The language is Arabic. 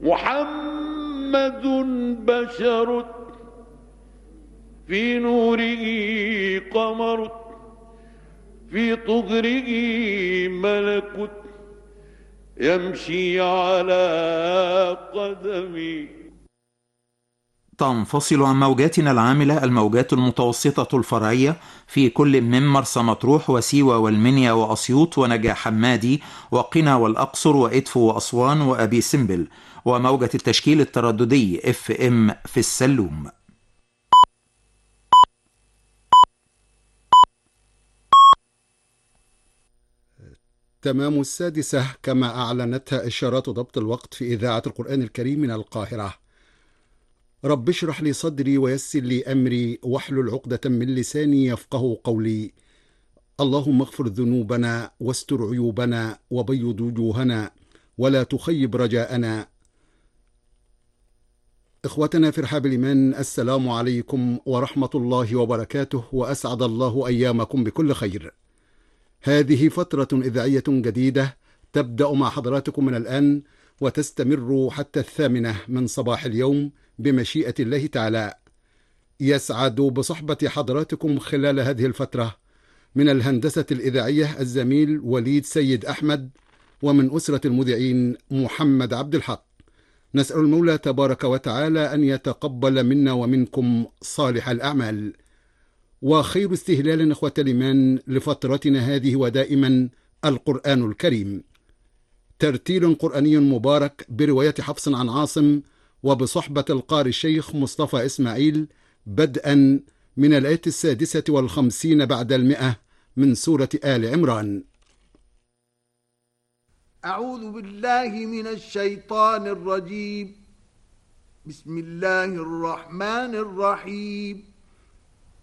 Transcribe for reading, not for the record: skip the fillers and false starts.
محمد بشر في نوره قمر في طهره ملك يمشي على قدمي. تنفصل عن موجاتنا العاملة الموجات المتوسطة الفرعية في كل من مرسى مطروح وسيوة والمنيا وأسيوط ونجع حمادي وقنا والأقصر وإدفو وأسوان وأبي سمبل، وموجة التشكيل الترددي FM في السلوم. تمام 6 كما أعلنتها إشارات ضبط الوقت في إذاعة القرآن الكريم من القاهرة. رب اشرح لي صدري ويسر لي أمري واحلل عقدة من لساني يفقه قولي. اللهم اغفر ذنوبنا واستر عيوبنا وبيض وجوهنا ولا تخيب رجاءنا. إخوتنا في رحاب الإيمان، السلام عليكم ورحمة الله وبركاته، وأسعد الله أيامكم بكل خير. هذه فترة إذاعية جديدة تبدأ مع حضراتكم من الآن وتستمر حتى 8 من صباح اليوم بمشيئة الله تعالى. يسعد بصحبة حضراتكم خلال هذه الفترة من الهندسة الإذاعية الزميل وليد سيد أحمد، ومن أسرة المذيعين محمد عبد الحق. نسأل المولى تبارك وتعالى أن يتقبل منا ومنكم صالح الأعمال. وخير استهلال إخوة الإيمان لفترتنا هذه ودائما القرآن الكريم، ترتيل قرآني مبارك برواية حفص عن عاصم وبصحبة القارئ الشيخ مصطفى إسماعيل، بدءا من الآية 56 بعد 100 من سورة آل عمران. أعوذ بالله من الشيطان الرجيم. بسم الله الرحمن الرحيم.